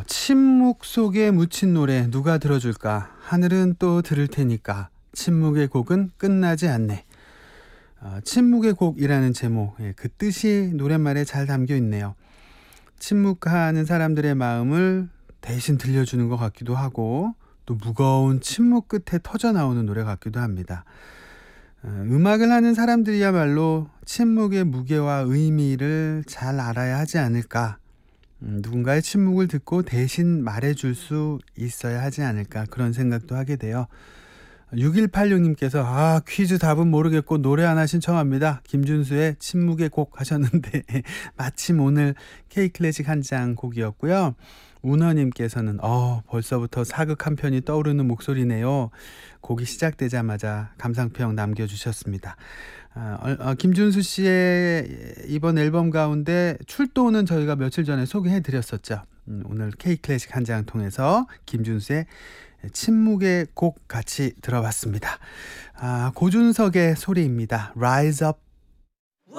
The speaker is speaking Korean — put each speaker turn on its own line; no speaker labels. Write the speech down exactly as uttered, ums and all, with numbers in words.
침묵 속에 묻힌 노래 누가 들어줄까? 하늘은 또 들을 테니까. 침묵의 곡은 끝나지 않네. 어, 침묵의 곡이라는 제목, 예, 그 뜻이 노랫말에 잘 담겨 있네요. 침묵하는 사람들의 마음을 대신 들려주는 것 같기도 하고, 또 무거운 침묵 끝에 터져 나오는 노래 같기도 합니다. 어, 음악을 하는 사람들이야말로 침묵의 무게와 의미를 잘 알아야 하지 않을까. 음, 누군가의 침묵을 듣고 대신 말해줄 수 있어야 하지 않을까, 그런 생각도 하게 돼요. 육일팔육 님께서 아 퀴즈 답은 모르겠고 노래 하나 신청합니다. 김준수의 침묵의 곡 하셨는데 마침 오늘 K클래식 한 장 곡이었고요. 운허님께서는 어 벌써부터 사극 한 편이 떠오르는 목소리네요. 곡이 시작되자마자 감상평 남겨주셨습니다. 아, 어, 김준수 씨의 이번 앨범 가운데 출도는 저희가 며칠 전에 소개해드렸었죠. 음, 오늘 K클래식 한 장 통해서 김준수의 침묵의 곡 같이 들어봤습니다. 아, 고준석의 소리입니다. Rise Up